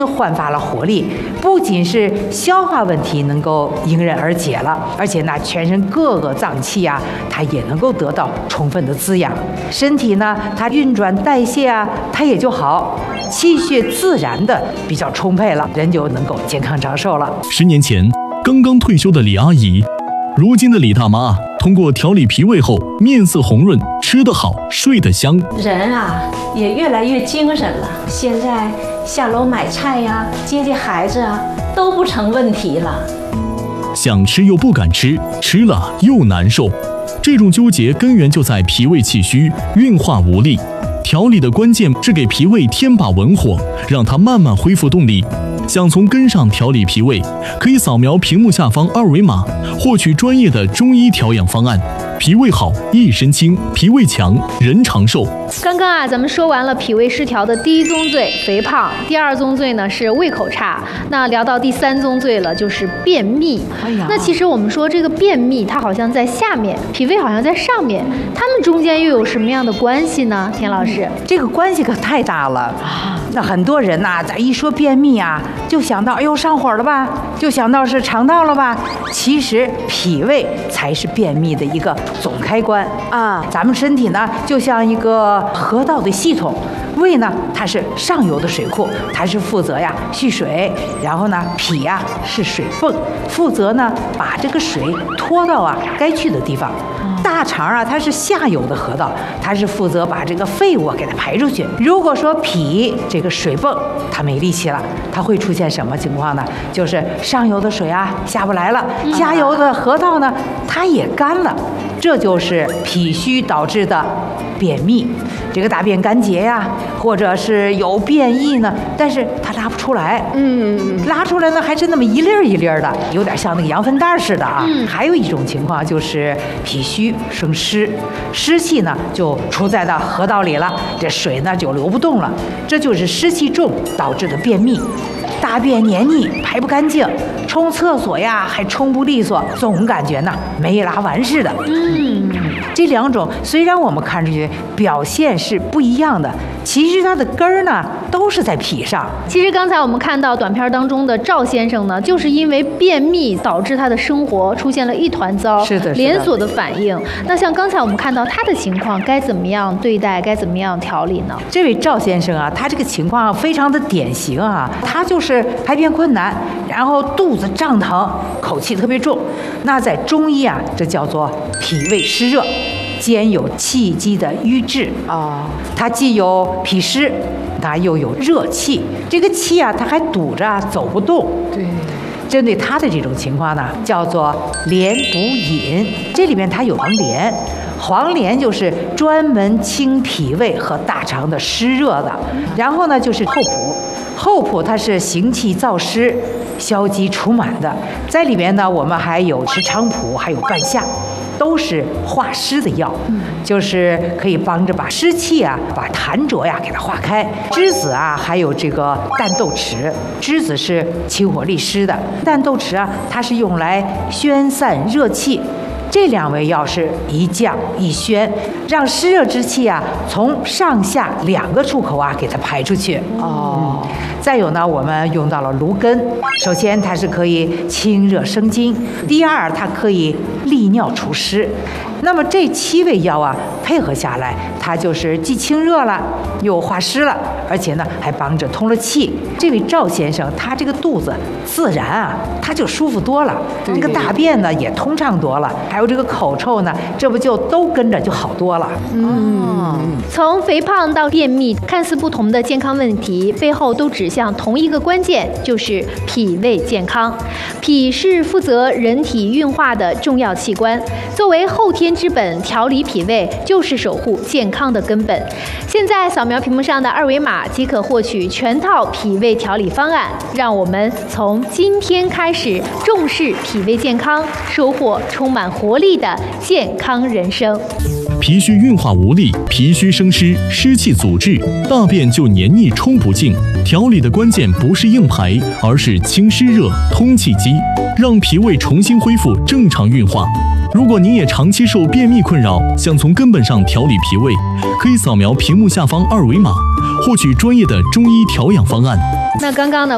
焕发了活力，不仅是消化问题能够迎刃而解了，而且呢，全身各个脏器啊，它也能够得到充分的滋养，身体呢，它运转代谢啊，它也就好，气血自然的比较充沛了，人就能够健康长寿了。 10年前刚刚退休的李阿姨，如今的李大妈通过调理脾胃后，面色红润，吃得好，睡得香， 人啊也越来越精神了。现在下楼买菜呀，接接孩子啊，都不成问题了。 想吃又不敢吃，吃了又难受，这种纠结根源就在脾胃气虚，运化无力。调理的关键是给脾胃添把文火，让它慢慢恢复动力。想从根上调理脾胃，可以扫描屏幕下方2维码，获取专业的中医调养方案。脾胃好，一身轻；脾胃强，人长寿。 刚刚啊，咱们说完了脾胃失调的第一宗罪肥胖，第二宗罪呢是胃口差。那聊到第3宗罪了，就是便秘。那其实我们说这个便秘，它好像在下面，脾胃好像在上面，它们中间又有什么样的关系呢？田老师， 这个关系可太大了。那很多人呐，咱一说便秘啊，就想到哎呦上火了吧，就想到是肠道了吧。其实脾胃才是便秘的一个总开关啊。咱们身体呢，就像一个河道的系统，胃呢它是上游的水库，它是负责呀蓄水，然后呢脾呀是水泵，负责呢把这个水拖到啊该去的地方。大肠啊，它是下游的河道，它是负责把这个废物给它排出去。如果说脾这个水泵它没力气了，它会出现什么情况呢？就是上游的水啊下不来了，下游的河道呢它也干了，这就是脾虚导致的便秘。这个大便干结呀，或者是有便意呢，但是它拉不出来，拉出来呢还是那么一粒儿一粒儿的，有点像那个羊粪蛋似的啊。还有一种情况就是脾虚生湿，湿气呢就出在了河道里了，这水呢就流不动了，这就是湿气重导致的便秘。大便黏腻排不干净，冲厕所呀还冲不利索，总感觉呢没拉完似的。这两种虽然我们看出去表现是不一样的，其实它的根儿呢都是在脾上。 其实刚才我们看到短片当中的赵先生呢，就是因为便秘导致他的生活出现了一团糟， 是的， 连锁的反应。那像刚才我们看到他的情况，该怎么样对待，该怎么样调理呢？ 这位赵先生啊，他这个情况非常的典型啊，他就是排便困难，然后肚子胀疼，口气特别重。那在中医啊，这叫做脾胃湿热，兼有气机的瘀滞啊。它既有脾湿，它又有热气，这个气啊，它还堵着走不动。对。针对他的这种情况呢，叫做连补饮。这里面它有黄连，黄连就是专门清脾胃和大肠的湿热的。然后呢，就是厚朴，厚朴它是行气燥湿、消积除螨的。在里面呢，我们还有石菖蒲，还有半夏。都是化湿的药，就是可以帮着把湿气啊、把痰浊呀给它化开。栀子啊，还有这个淡豆豉，栀子是清火利湿的，淡豆豉啊，它是用来宣散热气。这2味药是一降一宣，让湿热之气啊从上下2个出口啊给它排出去。再有呢，我们用到了芦根。首先，它是可以清热生津；第二，它可以利尿除湿。那么这7味药啊，配合下来，它就是既清热了，又化湿了，而且呢还帮着通了气。这位赵先生，他这个肚子自然啊，他就舒服多了，这个大便呢也通畅多了，还有这个口臭呢，这不就都跟着就好多了。 从肥胖到便秘，看似不同的健康问题，背后都指向同一个关键，就是脾胃健康。脾是负责人体运化的重要器官，作为后天之本，调理脾胃就是守护健康的根本。现在扫描屏幕上的2维码即可获取全套脾胃调理方案，让我们从今天开始重视脾胃健康，收获充满活力的健康人生。 脾虚运化无力，脾虚生湿，湿气阻滞，大便就黏腻冲不净。调理的关键不是硬排，而是清湿热、通气机，让脾胃重新恢复正常运化。如果您也长期受便秘困扰，想从根本上调理脾胃，可以扫描屏幕下方2维码，获取专业的中医调养方案。 那刚刚呢，